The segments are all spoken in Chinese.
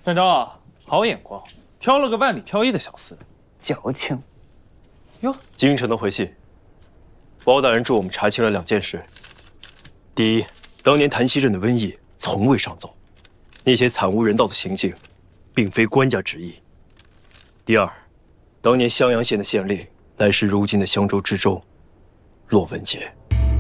展昭啊，好眼光，挑了个万里挑一的小厮。 矫情。 哟，京城的回信，包大人助我们查清了2件事。第一，当年潭西镇的瘟疫从未上奏，那些惨无人道的行径，并非官家旨意。第二，当年襄阳县的县令，乃是如今的襄州知州骆文杰。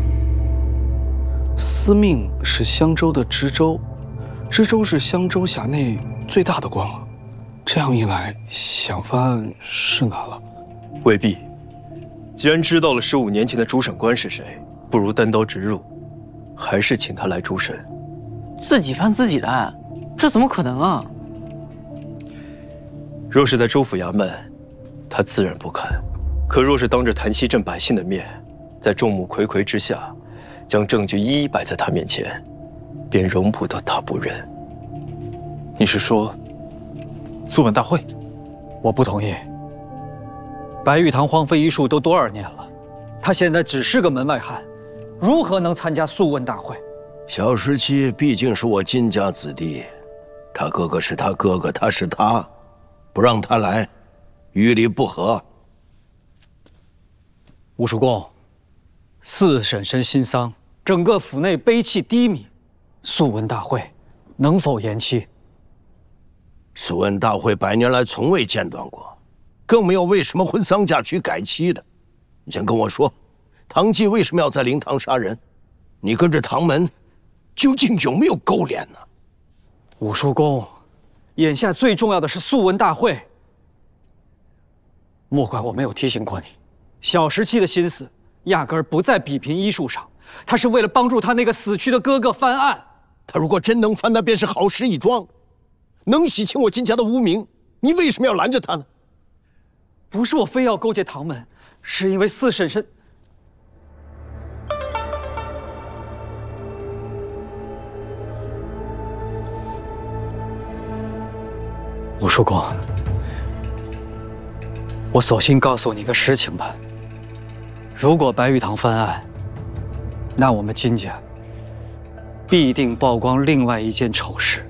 司命是襄州的知州，知州是襄州辖内最大的官了。这样一来，想翻案是难了。 未必。既然知道了15年前的主审官是谁，不如单刀直入，还是请他来主审。 自己翻自己的案，这怎么可能啊？ 若是在州府衙门，他自然不肯；可若是当着潭西镇百姓的面，在众目睽睽之下，将证据一一摆在他面前，便容不得他不认。 你是说，素问大会？ 我不同意。白玉堂荒废医术都多少年了，他现在只是个门外汉，如何能参加素问大会？ 小十七毕竟是我金家子弟，他哥哥是他哥哥，他是他，不让他来，于理不合。 吴叔公，四婶婶新丧，整个府内悲气低迷，素问大会能否延期？ 素问大会100年来从未间断过，更没有为什么婚丧嫁娶改期的。你先跟我说，唐继为什么要在灵堂杀人？你跟着唐门究竟有没有勾连呢？ 武叔公，眼下最重要的是素问大会。莫怪我没有提醒过你，小十七的心思压根儿不在比拼医术上，他是为了帮助他那个死去的哥哥翻案。 他如果真能翻，那便是好事一桩，能洗清我金家的污名。你为什么要拦着他呢？ 不是我非要勾结唐门，是因为四婶婶。武叔公，我索性告诉你个实情吧。如果白玉堂翻案，那我们金家必定曝光另外一件丑事。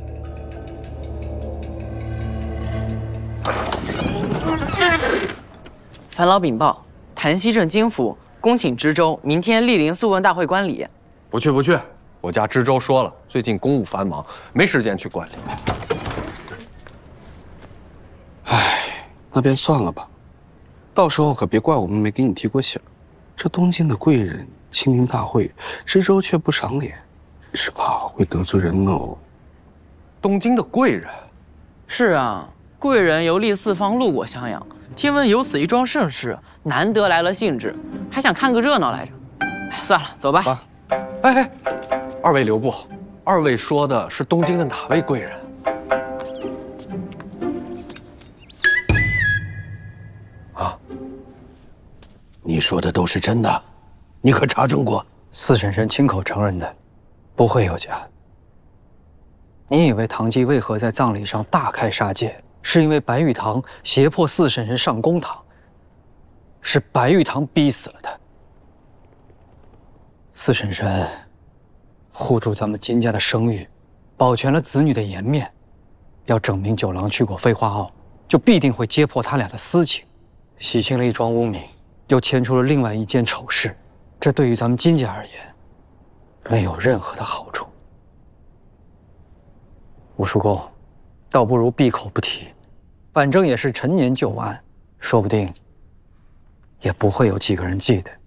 樊老禀报，潭西镇京府恭请知州明天莅临素问大会观礼。 不去不去，我家知州说了，最近公务繁忙，没时间去观礼。 唉，那便算了吧，到时候可别怪我们没给你提过醒。这东京的贵人亲临大会，知州却不赏脸，只怕会得罪人哦。 东京的贵人？ 是啊，贵人游历四方，路过襄阳，听闻有此一桩盛事，难得来了兴致，还想看个热闹来着。哎，算了，走吧。 哎，二位留步，二位说的是东京的哪位贵人？ 你说的都是真的？你可查证过？ 四婶婶亲口承认的，不会有假。你以为唐继为何在葬礼上大开杀戒，是因为白玉堂胁迫四婶婶上公堂？是白玉堂逼死了他。四婶婶护住咱们金家的声誉，保全了子女的颜面，要证明九郎去过飞花坳，就必定会揭破他俩的私情，洗清了一桩污名，又牵出了另外一件丑事，这对于咱们金家而言，没有任何的好处。武叔公，倒不如闭口不提，反正也是陈年旧案，说不定也不会有几个人记得。